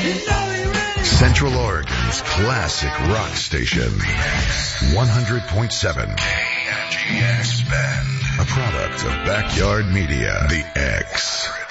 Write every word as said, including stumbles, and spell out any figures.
Central Oregon's classic rock station. one hundred point seven K N G X Bend. A product of Backyard Media. The X.